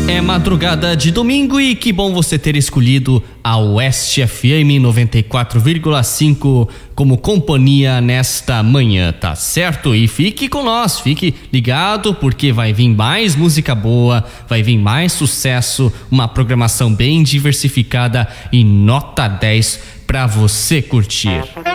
É madrugada de domingo e que bom você ter escolhido a Oeste FM 94,5 como companhia nesta manhã, tá certo? E fique com nós, fique ligado porque vai vir mais música boa, vai vir mais sucesso, uma programação bem diversificada e nota 10 pra você curtir.